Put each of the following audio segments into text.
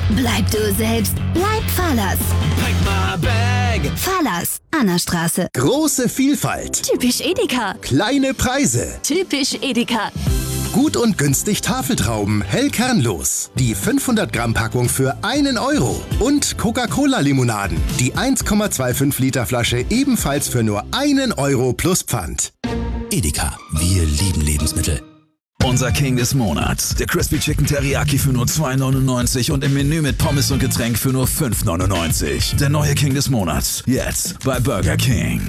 Bleib du selbst. Bleib Fallers. Pack my bag. Fallers. Annastraße. Große Vielfalt. Typisch Edeka. Kleine Preise. Typisch Edeka. Gut und günstig Tafeltrauben, hell kernlos. Die 500 Gramm Packung für 1 Euro. Und Coca-Cola-Limonaden. Die 1,25 Liter Flasche ebenfalls für nur 1 Euro plus Pfand. Edeka, wir lieben Lebensmittel. Unser King des Monats. Der Crispy Chicken Teriyaki für nur 2,99 und im Menü mit Pommes und Getränk für nur 5,99. Der neue King des Monats. Jetzt bei Burger King.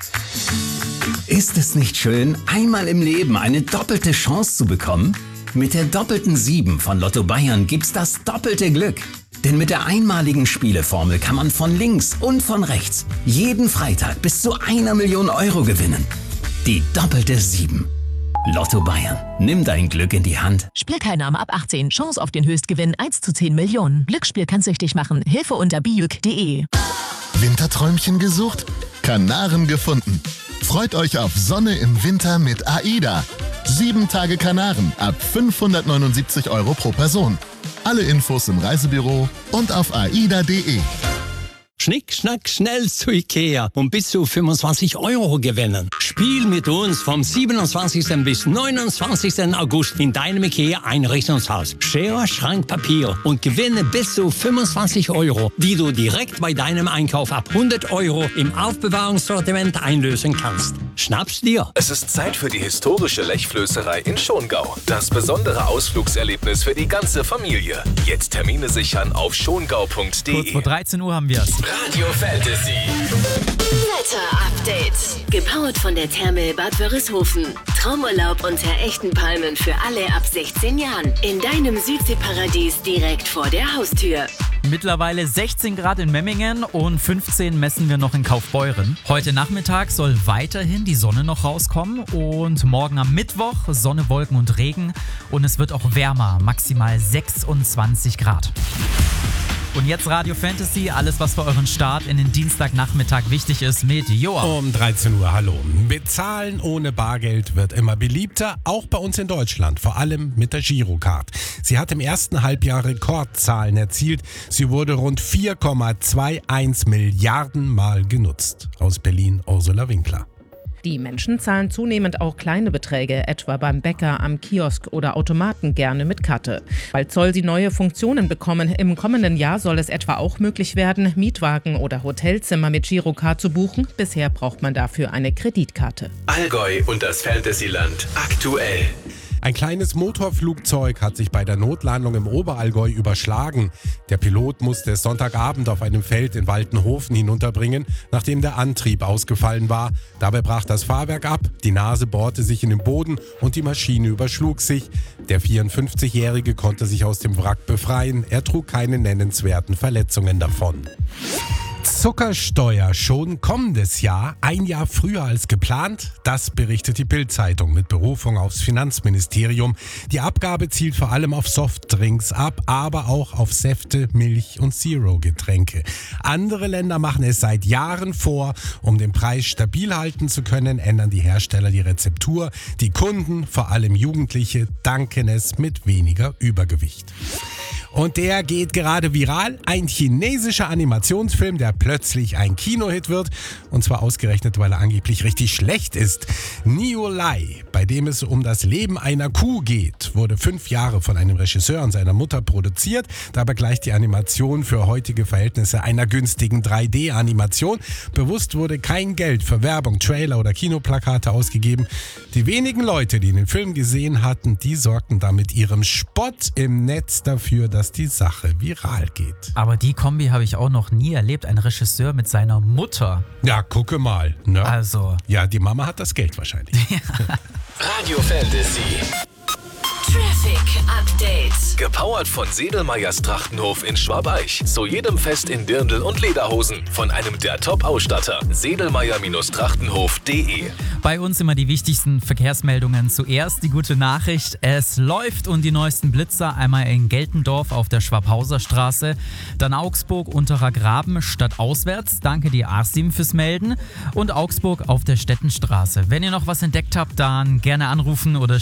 Ist es nicht schön, einmal im Leben eine doppelte Chance zu bekommen? Mit der doppelten 7 von Lotto Bayern gibt's das doppelte Glück. Denn mit der einmaligen Spieleformel kann man von links und von rechts jeden Freitag bis zu 1 Million Euro gewinnen. Die doppelte 7. Lotto Bayern. Nimm dein Glück in die Hand. Spielteilnahme ab 18. Chance auf den Höchstgewinn 1:10 Millionen. Glücksspiel kann süchtig machen. Hilfe unter bijuk.de. Winterträumchen gesucht? Kanaren gefunden. Freut euch auf Sonne im Winter mit AIDA. 7 Tage Kanaren ab 579 Euro pro Person. Alle Infos im Reisebüro und auf aida.de. Schnick, schnack, schnell zu Ikea und bis zu 25 Euro gewinnen. Spiel mit uns vom 27. bis 29. August in deinem Ikea-Einrichtungshaus. Schere, Schrank, Papier und gewinne bis zu 25 Euro, die du direkt bei deinem Einkauf ab 100 Euro im Aufbewahrungssortiment einlösen kannst. Schnapp's dir! Es ist Zeit für die historische Lechflößerei in Schongau. Das besondere Ausflugserlebnis für die ganze Familie. Jetzt Termine sichern auf schongau.de. Kurz vor 13 Uhr haben wir es. Radio Fantasy. Wetter-Update. Gepowert von der Therme Bad Wörishofen. Traumurlaub unter echten Palmen für alle ab 16 Jahren. In deinem Südseeparadies direkt vor der Haustür. Mittlerweile 16 Grad in Memmingen und 15 messen wir noch in Kaufbeuren. Heute Nachmittag soll weiterhin die Sonne noch rauskommen und morgen am Mittwoch Sonne, Wolken und Regen und es wird auch wärmer, maximal 26 Grad. Und jetzt Radio Fantasy, alles was für euren Start in den Dienstagnachmittag wichtig ist mit Joa. Um 13 Uhr, hallo. Bezahlen ohne Bargeld wird immer beliebter, auch bei uns in Deutschland, vor allem mit der Girocard. Sie hat im ersten Halbjahr Rekordzahlen erzielt. Sie wurde rund 4,21 Milliarden Mal genutzt. Aus Berlin, Ursula Winkler. Die Menschen zahlen zunehmend auch kleine Beträge, etwa beim Bäcker, am Kiosk oder Automaten gerne mit Karte. Bald soll sie neue Funktionen bekommen. Im kommenden Jahr soll es etwa auch möglich werden, Mietwagen oder Hotelzimmer mit Girocard zu buchen. Bisher braucht man dafür eine Kreditkarte. Allgäu und das Fantasyland aktuell. Ein kleines Motorflugzeug hat sich bei der Notlandung im Oberallgäu überschlagen. Der Pilot musste es Sonntagabend auf einem Feld in Waltenhofen hinunterbringen, nachdem der Antrieb ausgefallen war. Dabei brach das Fahrwerk ab, die Nase bohrte sich in den Boden und die Maschine überschlug sich. Der 54-Jährige konnte sich aus dem Wrack befreien. Er trug keine nennenswerten Verletzungen davon. Zuckersteuer schon kommendes Jahr, ein Jahr früher als geplant. Das berichtet die Bild-Zeitung mit Berufung aufs Finanzministerium. Die Abgabe zielt vor allem auf Softdrinks ab, aber auch auf Säfte, Milch und Zero-Getränke. Andere Länder machen es seit Jahren vor. Um den Preis stabil halten zu können, ändern die Hersteller die Rezeptur. Die Kunden, vor allem Jugendliche, danken es mit weniger Übergewicht. Und der geht gerade viral. Ein chinesischer Animationsfilm, der plötzlich ein Kinohit wird. Und zwar ausgerechnet, weil er angeblich richtig schlecht ist. Niulai, bei dem es um das Leben einer Kuh geht, wurde 5 Jahre von einem Regisseur und seiner Mutter produziert. Dabei gleicht die Animation für heutige Verhältnisse einer günstigen 3D-Animation. Bewusst wurde kein Geld für Werbung, Trailer oder Kinoplakate ausgegeben. Die wenigen Leute, die den Film gesehen hatten, die sorgten da mit ihrem Spott im Netz dafür, dass die Sache viral geht. Aber die Kombi habe ich auch noch nie erlebt. Ein Regisseur mit seiner Mutter. Ja, gucke mal. Ne? Also. Ja, die Mama hat das Geld wahrscheinlich. Radio Fantasy. Traffic Update. Gepowert von Sedelmeyers Trachtenhof in Schwabeich. Zu jedem Fest in Dirndl und Lederhosen. Von einem der Top-Ausstatter. Sedelmeyer-Trachtenhof.de. Bei uns immer die wichtigsten Verkehrsmeldungen. Zuerst die gute Nachricht. Es läuft und die neuesten Blitzer einmal in Geltendorf auf der Schwabhauser Straße. Dann Augsburg, Unterer Graben, stadtauswärts. Danke die A7 fürs Melden. Und Augsburg auf der Stettenstraße. Wenn ihr noch was entdeckt habt, dann gerne anrufen oder